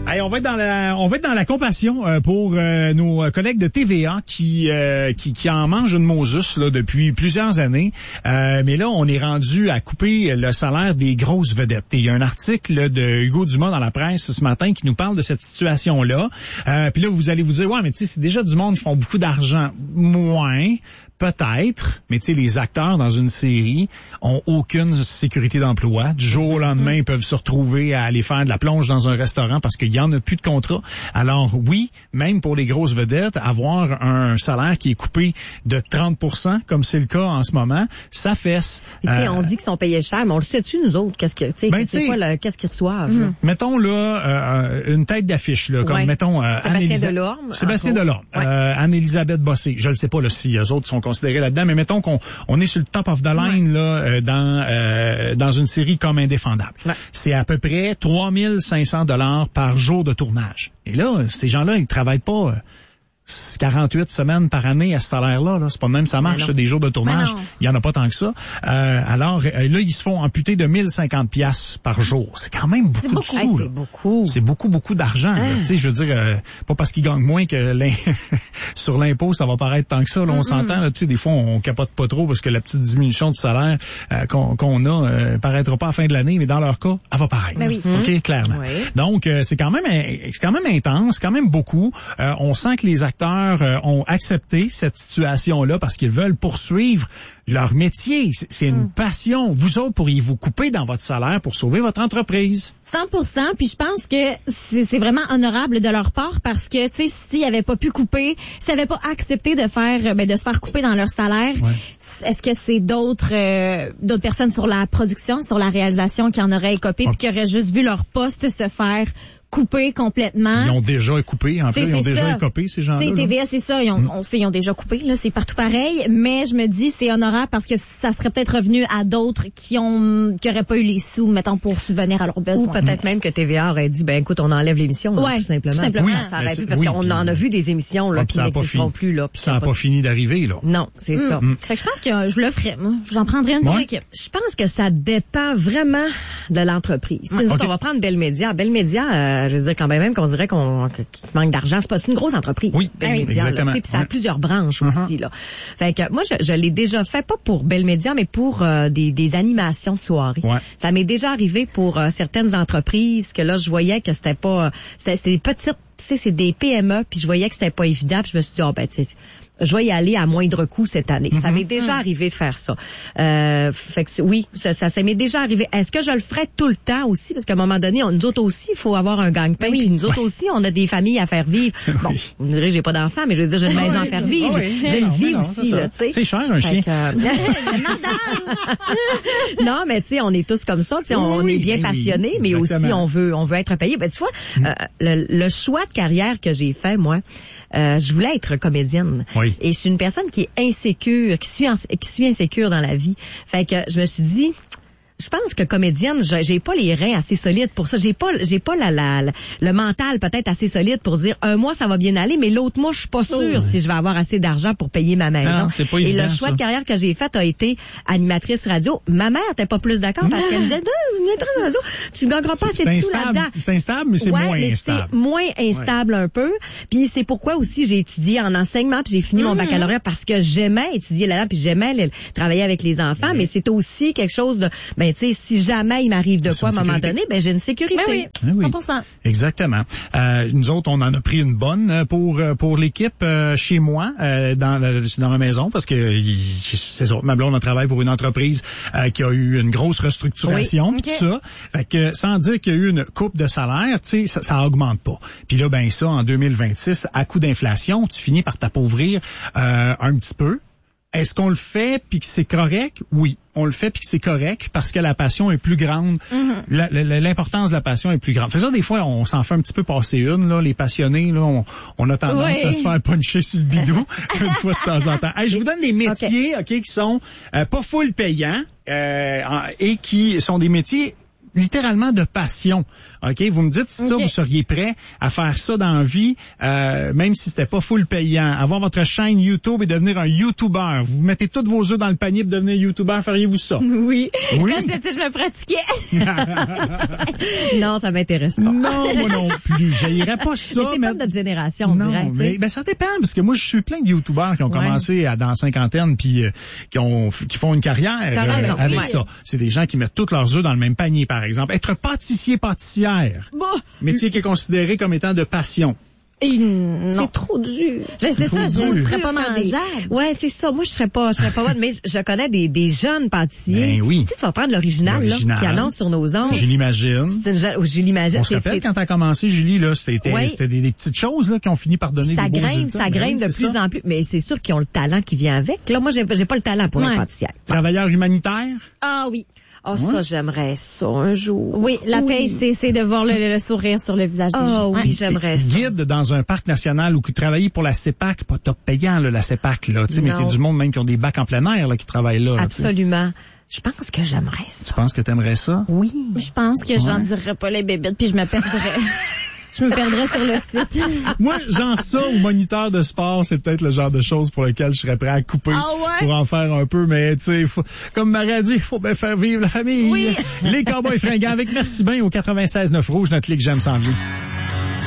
Hey, on va être dans la compassion pour nos collègues de TVA qui en mangent une Moses là depuis plusieurs années. Mais là, on est rendu à couper le salaire des grosses vedettes. Et il y a un article de Hugo Dumas dans la presse ce matin qui nous parle de cette situation-là. Puis là, vous allez vous dire, ouais, mais tu sais, c'est déjà du monde qui font beaucoup d'argent. Moins. Peut-être, mais tu sais, les acteurs dans une série ont aucune sécurité d'emploi. Du jour au lendemain, ils peuvent se retrouver à aller faire de la plonge dans un restaurant parce qu'il y en a plus de contrat. Alors oui, même pour les grosses vedettes, avoir un salaire qui est coupé de 30%, comme c'est le cas en ce moment, ça fesse. Tu sais, on dit qu'ils sont payés cher, mais on le sait-tu, nous autres? Qu'est-ce qu'ils reçoivent? Mettons là une tête d'affiche là, comme mettons Sébastien Delorme. Sébastien Delorme, Anne-Élisabeth Bossé. Je ne sais pas là, si eux autres sont considérés là-dedans, mais mettons qu'on est sur le top of the line là dans une série comme Indéfendable. Ouais. C'est à peu près 3500 $ par jour de tournage. Et là, ces gens-là, ils travaillent pas 48 semaines par année à ce salaire-là. Là. C'est pas même ça marche, des jours de tournage. Il y en a pas tant que ça. Alors, là, ils se font amputer de 1050 piastres par jour. C'est quand même beaucoup de sous. C'est beaucoup. C'est beaucoup d'argent. Tu sais, je veux dire, pas parce qu'ils gagnent moins que sur l'impôt, ça va paraître tant que ça. Là, on s'entend. Tu sais, des fois, on capote pas trop parce que la petite diminution de salaire qu'on a paraîtra pas à la fin de l'année, mais dans leur cas, elle va paraître. Oui. OK, clairement. Oui. Donc, c'est quand même intense, quand même beaucoup. On sent que les acteurs ont accepté cette situation-là parce qu'ils veulent poursuivre leur métier. C'est une passion. Vous autres, pourriez-vous couper dans votre salaire pour sauver votre entreprise? 100%. Puis je pense que c'est vraiment honorable de leur part parce que, tu sais, s'ils n'avaient pas pu couper, s'ils n'avaient pas accepté de se faire couper dans leur salaire, est-ce que c'est d'autres personnes sur la production, sur la réalisation qui en auraient écopé puis qui auraient juste vu leur poste se faire couper complètement? Ils ont déjà coupé, en fait. Ils ont déjà écopé, ces gens-là. C'est TVA, c'est ça. On sait, ils ont déjà coupé, là. C'est partout pareil. Mais je me dis, c'est honorable parce que ça serait peut-être revenu à d'autres qui auraient pas eu les sous, mettons, pour subvenir à leurs besoins. Ou peut-être même que TVA aurait dit, ben, écoute, on enlève l'émission, là, tout simplement. Oui, ça aurait pu, parce qu'on en a vu des émissions, là, qui n'existeront plus, là. Ça n'a pas fini d'arriver, là. Non, c'est ça. Fait que je pense que je le ferais, moi. J'en prendrais une pour l'équipe. Je pense que ça dépend vraiment de l'entreprise. On va prendre Bell Media. Bell Media, je veux dire, quand même qu'on dirait qu'il manque d'argent. C'est une grosse entreprise. Oui, Bell Media, exactement. Puis ça a plusieurs branches aussi, là. Fait que moi, je l'ai déjà fait, pas pour Bell Media, mais pour des animations de soirée. Ouais. Ça m'est déjà arrivé pour certaines entreprises que là, je voyais que c'était pas... C'était des petites... Tu sais, c'est des PME, puis je voyais que c'était pas évident, puis je me suis dit, tu sais, je vais y aller à moindre coût cette année. Ça m'est déjà arrivé de faire ça. Fait que ça m'est déjà arrivé. Est-ce que je le ferais tout le temps aussi? Parce qu'à un moment donné, nous autres aussi, il faut avoir un gagne-pain. Puis nous autres aussi, on a des familles à faire vivre. Bon, vous me direz, j'ai pas d'enfants, mais je veux dire, j'ai une maison à faire vivre. J'ai une vie aussi, là, tu sais. C'est cher, un chien. Non, mais tu sais, on est tous comme ça. Tu sais, on est bien passionnés, mais aussi on veut être payé. Ben, tu vois, le choix de carrière que j'ai fait, moi, je voulais être comédienne. Oui. Et je suis une personne qui est insécure, qui suis insécure dans la vie. Fait que je me suis dit, je pense que comédienne, j'ai pas les reins assez solides pour ça. J'ai pas le mental peut-être assez solide pour dire un mois ça va bien aller, mais l'autre mois je suis pas sûre si je vais avoir assez d'argent pour payer ma maison. Non, c'est pas évident, et le choix de carrière que j'ai fait a été animatrice radio. Ma mère n'était pas plus d'accord parce qu'elle me disait animatrice radio, tu ne gagneras pas assez de sous là-dedans. C'est instable, mais c'est moins instable. C'est moins instable un peu. Puis c'est pourquoi aussi j'ai étudié en enseignement puis j'ai fini mon baccalauréat parce que j'aimais étudier là-dedans puis j'aimais travailler avec les enfants, mais c'est aussi quelque chose de tu sais, si jamais il m'arrive de quoi à un moment donné, j'ai une sécurité. Oui. 100%. Exactement. Nous autres, on en a pris une bonne pour l'équipe chez moi, dans ma maison, parce que c'est ça, ma blonde, on travaille pour une entreprise qui a eu une grosse restructuration, tout ça. Fait que sans dire qu'il y a eu une coupe de salaire, tu sais, ça augmente pas. Puis là, ça, en 2026, à coup d'inflation, tu finis par t'appauvrir un petit peu. Est-ce qu'on le fait puis que c'est correct? Oui, on le fait puis que c'est correct parce que la passion est plus grande. L'importance de la passion est plus grande. Fait ça, des fois, on s'en fait un petit peu passer une, là, les passionnés, là, on a tendance à se faire puncher sur le bidou une fois de temps en temps. Hey, je vous donne des métiers, qui sont pas full payants et qui sont des métiers littéralement de passion. OK? Vous me dites si ça, vous seriez prêt à faire ça dans la vie, même si c'était pas full payant. Avoir votre chaîne YouTube et devenir un YouTuber. Vous mettez tous vos œufs dans le panier pour devenir YouTuber. Feriez-vous ça? Oui. Oui? Quand je me pratiquais. Non, ça m'intéresse pas. Non, moi non plus. J'irais pas ça. Mais c'est pas de notre génération, on dirait. Non, mais ben, ça dépend, parce que moi, je suis plein de YouTubers qui ont commencé dans la cinquantaine puis qui font une carrière avec ça. C'est des gens qui mettent tous leurs œufs dans le même panier, par exemple. Être pâtissier-pâtissière. Métier qui est considéré comme étant de passion. C'est trop dur. C'est ça, je serais pas mangeable. Ouais, c'est ça. Moi, je serais pas bonne, mais je connais des jeunes pâtissiers. Ben oui. Tu sais, tu vas prendre l'original, là, qui annonce sur nos ondes. Je l'imagine. Je l'imagine. On se rappelle quand t'as commencé, Julie, là, c'était des petites choses, là, qui ont fini par donner des beaux résultats. Ça grimpe de plus en plus. Mais c'est sûr qu'ils ont le talent qui vient avec. Là, moi, j'ai pas le talent pour la pâtissière. Travailleur humanitaire? Ah oui. Oh, ça, j'aimerais ça un jour. Oui, la paye, c'est de voir le sourire sur le visage des gens. Oui, j'aimerais ça. Guide dans un parc national ou qui travaille pour la CEPAC, pas top payant, là, la CEPAC, là, tu sais, mais c'est du monde même qui ont des bacs en plein air, là, qui travaillent là. Absolument. Je pense que j'aimerais ça. Tu penses que t'aimerais ça? Oui. Je pense que j'endurerais pas les bébites puis je me perdrais. Je me perdrais sur le site. Moi, genre ça, ou moniteur de sport, c'est peut-être le genre de choses pour lequel je serais prêt à couper pour en faire un peu, mais tu sais, comme Marie a dit, il faut bien faire vivre la famille. Oui. Les Cowboys fringants avec Merci bien au 96.9 Rouge, notre ligue J'aime sans vie.